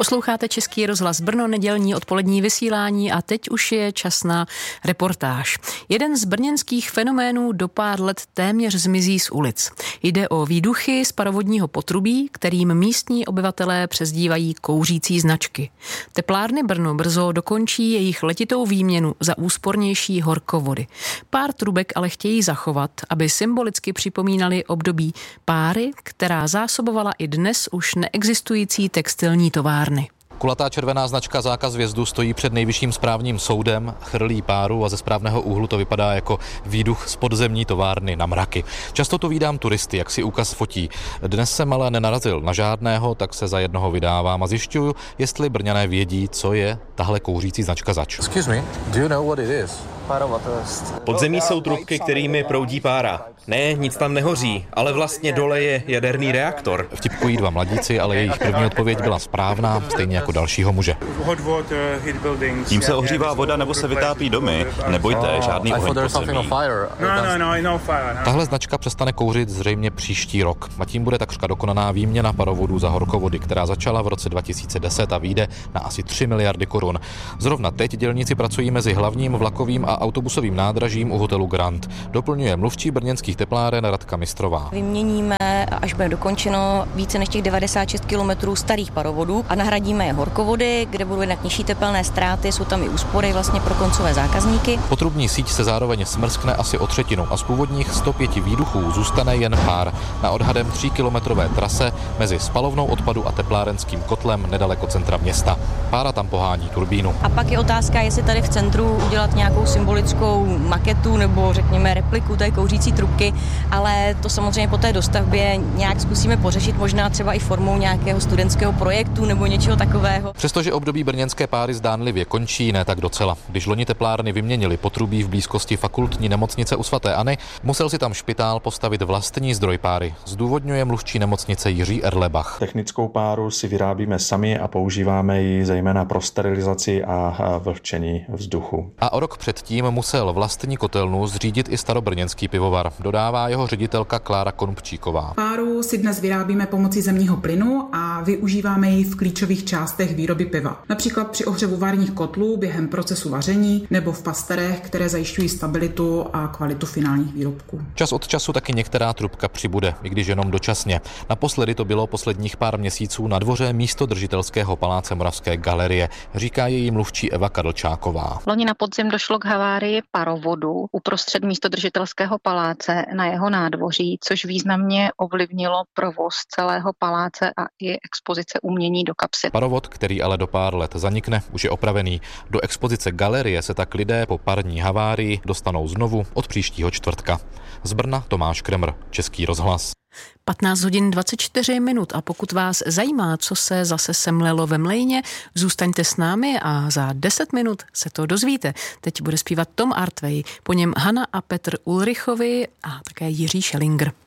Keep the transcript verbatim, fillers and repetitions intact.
Posloucháte Český rozhlas Brno, nedělní odpolední vysílání a teď už je čas na reportáž. Jeden z brněnských fenoménů do pár let téměř zmizí z ulic. Jde o výduchy z parovodního potrubí, kterým místní obyvatelé přezdívají kouřící značky. Teplárny Brno brzo dokončí jejich letitou výměnu za úspornější horkovody. Pár trubek ale chtějí zachovat, aby symbolicky připomínali období páry, která zásobovala i dnes už neexistující textilní továrny. Kulatá červená značka zákaz vjezdu stojí před nejvyšším správním soudem, chrlí páru a ze správného úhlu to vypadá jako výduch z podzemní továrny na mraky. Často tu vídám turisty, jak si úkaz fotí. Dnes jsem ale nenarazil na žádného, tak se za jednoho vydávám a zjišťuju, jestli Brňané vědí, co je tahle kouřící značka zač. Excuse me, do you know what it is? Podzemí jsou trubky, kterými proudí pára. Ne, nic tam nehoří, ale vlastně dole je jaderný reaktor. Vtipkují dva mladíci, ale jejich první odpověď byla správná, stejně jako dalšího muže. Tím se ohřívá voda nebo se vytápí domy. Nebojte, žádný oheň podzemí. Tahle značka přestane kouřit zřejmě příští rok. A tím bude takřka dokonaná výměna parovodů za horkovody, která začala v roce dva tisíce deset a vyjde na asi tři miliardy korun. Zrovna teď dělníci pracují mezi hlavním vlakovým a autobusovým nádražím u hotelu Grand. Doplňuje mluvčí brněnských tepláren Radka Mistrová. Vyměníme, až bude dokončeno, více než těch devadesát šest kilometrů starých parovodů a nahradíme je horkovody, kde budou jednak nižší tepelné ztráty, jsou tam i úspory vlastně pro koncové zákazníky. Potrubní síť se zároveň smrskne asi o třetinu a z původních sto pět výduchů zůstane jen pár na odhadem tříkilometrové trase mezi spalovnou odpadu a teplárenským kotlem nedaleko centra města. Pára tam pohání turbínu. A pak je otázka, jestli tady v centru udělat nějakou symbolickou maketu nebo řekněme repliku té kouřící trubky, ale to samozřejmě po té dostavbě nějak zkusíme pořešit, možná třeba i formou nějakého studentského projektu nebo něčeho takového. Přestože období brněnské páry zdánlivě končí, ne tak docela. Když loni teplárny vyměnili potrubí v blízkosti fakultní nemocnice u svaté Anny, musel si tam špitál postavit vlastní zdroj páry. Zdůvodňuje mluvčí nemocnice Jiří Erlebach. Technickou páru si vyrábíme sami a používáme ji zejména pro sterilizaci a vlhčení vzduchu. A o rok předtím musel vlastní kotelnu zřídit i starobrněnský pivovar, dodává jeho ředitelka Klára Konupčíková. Páru si dnes vyrábíme pomocí zemního plynu a využíváme ji v klíčových částech výroby piva. Například při ohřevu varních kotlů během procesu vaření nebo v pasterech, které zajišťují stabilitu a kvalitu finálních výrobků. Čas od času taky některá trubka přibude, i když jenom dočasně. Naposledy to bylo posledních pár měsíců na dvoře místodržitelského paláce Moravské galerie, říká její mluvčí Eva Kadlčáková. Loni na podzim došlo k havárii parovodu uprostřed místodržitelského paláce na jeho nádvoří, což významně ovlivnilo provoz celého paláce a i expozice umění do kapsy. Parovod, který ale do pár let zanikne, už je opravený. Do expozice galerie se tak lidé po parní havárii dostanou znovu od příštího čtvrtka. Z Brna Tomáš Kremr, Český rozhlas. patnáct hodin dvacet čtyři minut a pokud vás zajímá, co se zase semlelo ve Mlejně, zůstaňte s námi a za deset minut se to dozvíte. Teď bude zpívat Tom Artway, po něm Hana a Petr Ulrichovi a také Jiří Schellinger.